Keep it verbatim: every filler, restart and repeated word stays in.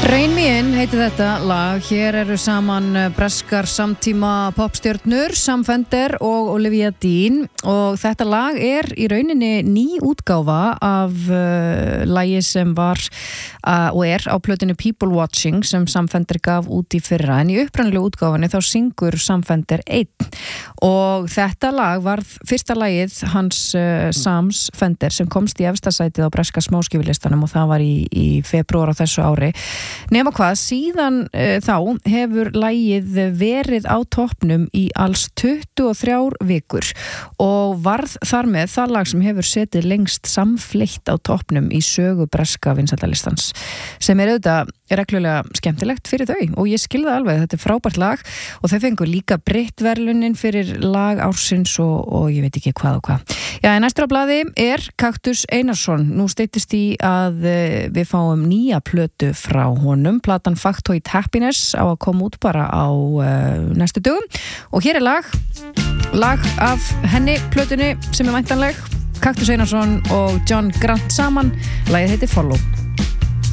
Rain Me In heitir þetta lag. Hér eru saman breskar samtíma popstjörnur, Sam Fender og Olivia Dean, og þetta lag er í rauninni ný útgáfa af uh, lagi sem var uh, og er á plötunni People Watching sem Sam Fender gaf út í fyrra, en í upprannlegu útgáfunni þá syngur Sam Fender einn, og þetta lag var fyrsta lagið hans uh, Sams Fender sem komst í efsta sætið á breska smáskífulistanum, og það var í, í febrúar á þessu ári. Nema hvað, síðan uh, þá hefur lagið verið á toppnum í alls tuttugu og þrjár vikur og varð þar með það lag sem hefur setið lengst samfleitt á toppnum í sögu breska vinsældalistans, sem er auðvitað reglulega skemmtilegt fyrir þau, og ég skilði alveg, þetta er frábært lag og þau fengur líka Brit-verðlaunin fyrir lag ársins og, og ég veit ekki hvað og hvað. Já, en næstur á blaði er Kaktus Einarsson. Nú styttist í að við fáum nýja plötu frá honum. Platan Factoid Happiness á að koma út bara á uh, næstu dögum, og hér er lag lag af henni plötunni sem er væntanleg, Kaktus Einarsson og John Grant saman. Lagið heitir Follow.